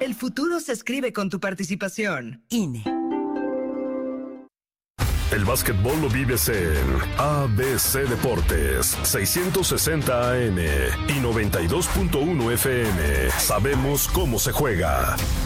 El futuro se escribe con tu participación. INE. El básquetbol lo vives en ABC Deportes, 660 AM y 92.1 FM. Sabemos cómo se juega.